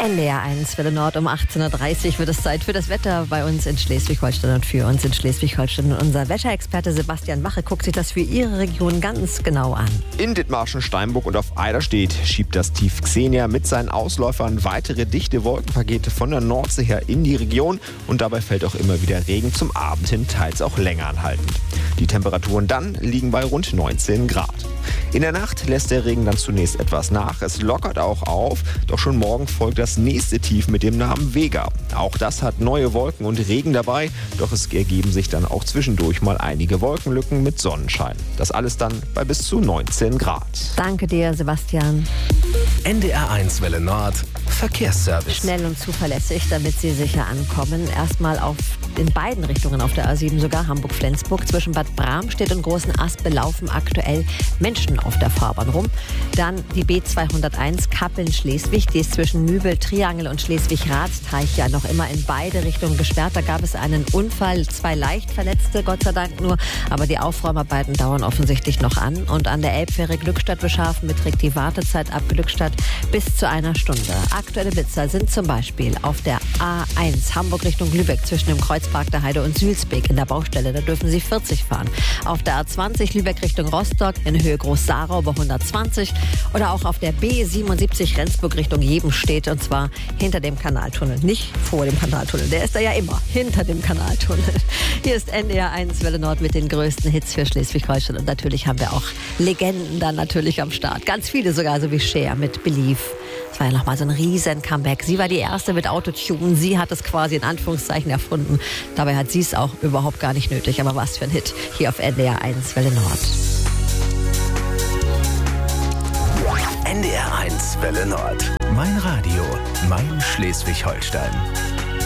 NDR 1, Welle Nord um 18.30 Uhr wird es Zeit für das Wetter bei uns in Schleswig-Holstein und für uns in Schleswig-Holstein. Unser Wetterexperte Sebastian Wache guckt sich das für Ihre Region ganz genau an. In Dithmarschen, Steinburg und auf Eiderstedt schiebt das Tief Xenia mit seinen Ausläufern weitere dichte Wolkenpakete von der Nordsee her in die Region und dabei fällt auch immer wieder Regen, zum Abend hin teils auch länger anhaltend. Die Temperaturen dann liegen bei rund 19 Grad. In der Nacht lässt der Regen dann zunächst etwas nach, es lockert auch auf, doch schon morgen folgt das nächste Tief mit dem Namen Vega. Auch das hat neue Wolken und Regen dabei, doch es ergeben sich dann auch zwischendurch mal einige Wolkenlücken mit Sonnenschein. Das alles dann bei bis zu 19 Grad. Danke dir, Sebastian. NDR 1 Welle Nord Verkehrsservice. Schnell und zuverlässig, damit Sie sicher ankommen. Erstmal in beiden Richtungen auf der A7, sogar Hamburg-Flensburg. Zwischen Bad Bramstedt und Großen Aspe laufen aktuell Menschen auf der Fahrbahn rum. Dann die B201 Kappeln-Schleswig. Die ist zwischen Nübel, Triangel und Schleswig-Ratsteich ja noch immer in beide Richtungen gesperrt. Da gab es einen Unfall, 2 Leichtverletzte, Gott sei Dank nur. Aber die Aufräumarbeiten dauern offensichtlich noch an. Und an der Elbfähre Glückstadt-Bescharfen beträgt die Wartezeit ab Glückstadt bis zu 1 Stunde. Aktuelle Blitzer sind zum Beispiel auf der A1 Hamburg Richtung Lübeck zwischen dem Kreuzpark der Heide und Sülsbeek in der Baustelle. Da dürfen Sie 40 fahren. Auf der A20 Lübeck Richtung Rostock in Höhe Groß-Sarau bei 120. Oder auch auf der B77 Rendsburg Richtung Jebenstedt und zwar hinter dem Kanaltunnel. Nicht vor dem Kanaltunnel. Der ist da ja immer hinter dem Kanaltunnel. Hier ist NDR 1 Welle Nord mit den größten Hits für Schleswig-Holstein. Und natürlich haben wir auch Legenden dann natürlich am Start. Ganz viele sogar, so wie Cher mit Believe. Das war ja nochmal so ein riesen Comeback. Sie war die erste mit Autotune. Sie hat es quasi in Anführungszeichen erfunden. Dabei hat sie es auch überhaupt gar nicht nötig. Aber was für ein Hit hier auf NDR 1 Welle Nord. NDR 1 Welle Nord. Mein Radio, mein Schleswig-Holstein.